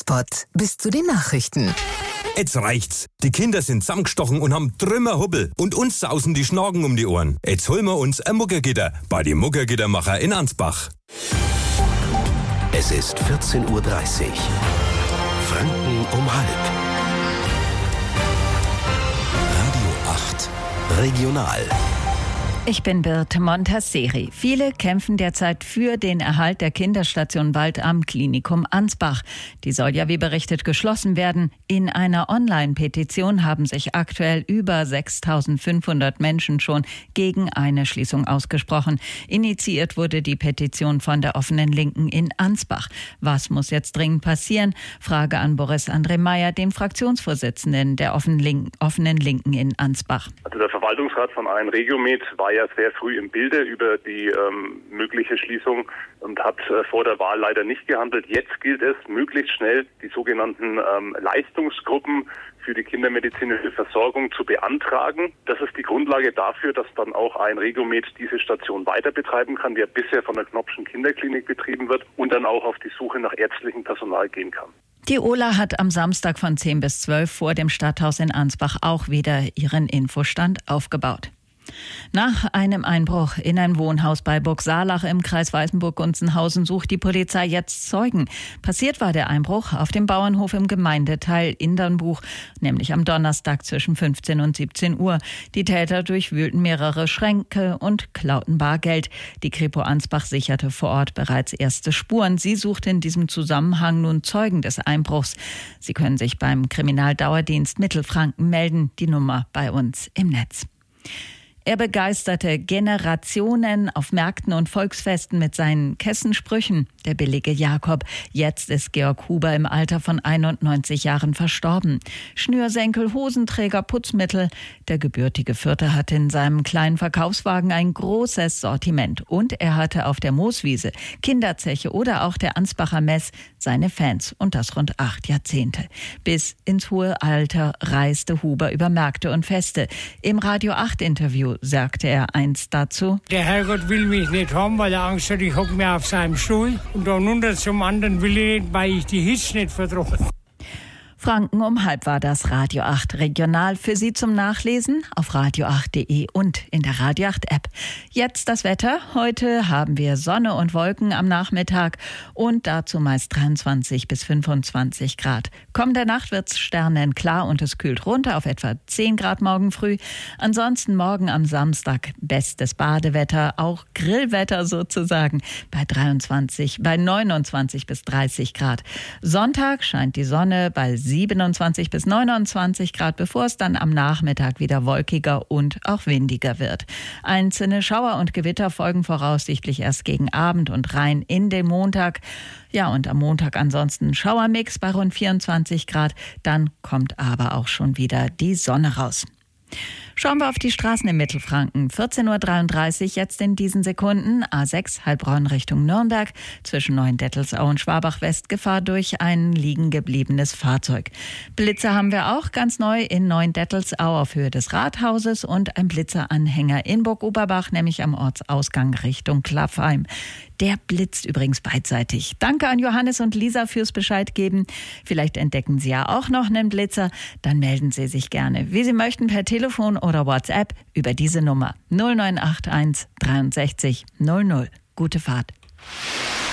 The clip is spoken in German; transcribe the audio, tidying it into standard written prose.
Hotspot bis zu den Nachrichten. Jetzt reicht's. Die Kinder sind zusammengestochen und haben Trümmerhubbel. Und uns sausen die Schnagen um die Ohren. Jetzt holen wir uns ein Muggergitter bei die Muggergittermacher in Ansbach. Es ist 14:30 Uhr. Franken um halb. Radio 8. Regional. Ich bin Birte Montasseri. Viele kämpfen derzeit für den Erhalt der Kinderstation Wald am Klinikum Ansbach. Die soll ja, wie berichtet, geschlossen werden. In einer Online-Petition haben sich aktuell über 6.500 Menschen schon gegen eine Schließung ausgesprochen. Initiiert wurde die Petition von der Offenen Linken in Ansbach. Was muss jetzt dringend passieren? Frage an Boris André Meyer, den Fraktionsvorsitzenden der Offenen Linken in Ansbach. Also der Verwaltungsrat von AN Regiomed war ja sehr früh im Bilde über die mögliche Schließung und hat vor der Wahl leider nicht gehandelt. Jetzt gilt es, möglichst schnell die sogenannten Leistungsgruppen für die kindermedizinische Versorgung zu beantragen. Das ist die Grundlage dafür, dass dann auch AN Regiomed diese Station weiter betreiben kann, die ja bisher von der Knopfschen Kinderklinik betrieben wird und dann auch auf die Suche nach ärztlichem Personal gehen kann. Die Ola hat am Samstag von 10 bis 12 vor dem Stadthaus in Ansbach auch wieder ihren Infostand aufgebaut. Nach einem Einbruch in ein Wohnhaus bei Burgsalach im Kreis Weißenburg-Gunzenhausen sucht die Polizei jetzt Zeugen. Passiert war der Einbruch auf dem Bauernhof im Gemeindeteil Indernbuch, nämlich am Donnerstag zwischen 15 und 17 Uhr. Die Täter durchwühlten mehrere Schränke und klauten Bargeld. Die Kripo Ansbach sicherte vor Ort bereits erste Spuren. Sie sucht in diesem Zusammenhang nun Zeugen des Einbruchs. Sie können sich beim Kriminaldauerdienst Mittelfranken melden. Die Nummer bei uns im Netz. Er begeisterte Generationen auf Märkten und Volksfesten mit seinen Kessensprüchen. Der billige Jakob. Jetzt ist Georg Huber im Alter von 91 Jahren verstorben. Schnürsenkel, Hosenträger, Putzmittel. Der gebürtige Fürther hatte in seinem kleinen Verkaufswagen ein großes Sortiment. Und er hatte auf der Mooswiese, Kinderzeche oder auch der Ansbacher Mess seine Fans. Und das rund 8 Jahrzehnte. Bis ins hohe Alter reiste Huber über Märkte und Feste. Im Radio 8 Interview sagte er einst dazu: Der Herrgott will mich nicht haben, weil er Angst hat, ich hocke mir auf seinem Stuhl. Und dann runter zum anderen will ich nicht, weil ich die Hitze nicht vertrage. Franken um halb war das Radio 8 Regional für Sie zum Nachlesen auf radio8.de und in der Radio 8 App. Jetzt das Wetter. Heute haben wir Sonne und Wolken am Nachmittag und dazu meist 23 bis 25 Grad. Kommende Nacht wird's sternenklar und es kühlt runter auf etwa 10 Grad morgen früh. Ansonsten morgen am Samstag bestes Badewetter, auch Grillwetter sozusagen bei 29 bis 30 Grad. Sonntag scheint die Sonne bei 27 bis 29 Grad, bevor es dann am Nachmittag wieder wolkiger und auch windiger wird. Einzelne Schauer und Gewitter folgen voraussichtlich erst gegen Abend und rein in den Montag. Ja, und am Montag ansonsten Schauermix bei rund 24 Grad. Dann kommt aber auch schon wieder die Sonne raus. Schauen wir auf die Straßen im Mittelfranken. 14:33 Uhr jetzt in diesen Sekunden. A6 Heilbronn Richtung Nürnberg. Zwischen Neuendettelsau und Schwabach-West Gefahr durch ein liegen gebliebenes Fahrzeug. Blitzer haben wir auch ganz neu in Neuendettelsau auf Höhe des Rathauses und ein Blitzeranhänger in Burg-Oberbach, nämlich am Ortsausgang Richtung Klaffheim. Der blitzt übrigens beidseitig. Danke an Johannes und Lisa fürs Bescheid geben. Vielleicht entdecken Sie ja auch noch einen Blitzer. Dann melden Sie sich gerne, wie Sie möchten, per Telefon oder WhatsApp über diese Nummer 0981 63 00. Gute Fahrt.